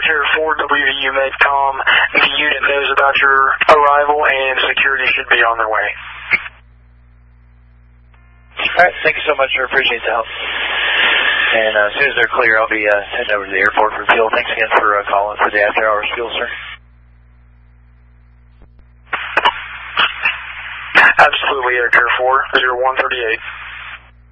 Air 4, WVU Medcom. The unit knows about your arrival and security should be on their way. Alright, thank you so much, sir. Appreciate the help. And as soon as they're clear, I'll be heading over to the airport for fuel. Thanks again for calling for the after-hours fuel, sir. Absolutely, Air 4, 0138.